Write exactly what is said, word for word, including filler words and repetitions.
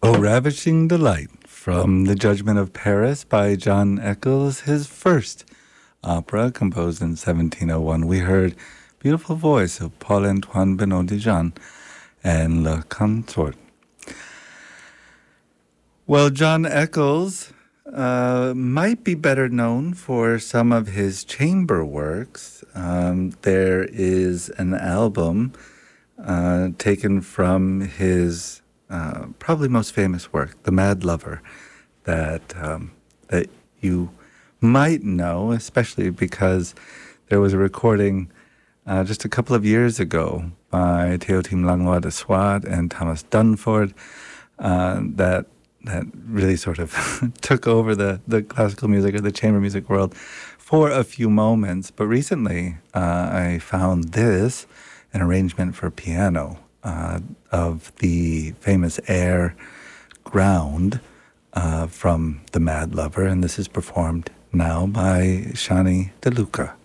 O Ravishing Delight from The Judgment of Paris by John Eccles, his first opera composed in seventeen oh one. We heard beautiful voice of Paul-Antoine Benoît Dijon and Le Consort. Well, John Eccles uh, might be better known for some of his chamber works. Um, there is an album uh, taken from his uh, probably most famous work, The Mad Lover, that um, that you might know, especially because there was a recording uh, just a couple of years ago by Théotime Langlois de Swat and Thomas Dunford uh, that that really sort of took over the, the classical music or the chamber music world for a few moments. But recently uh, I found this, an arrangement for piano uh, of the famous air Ground uh, from The Mad Lover, and this is performed now by Shani DeLuca.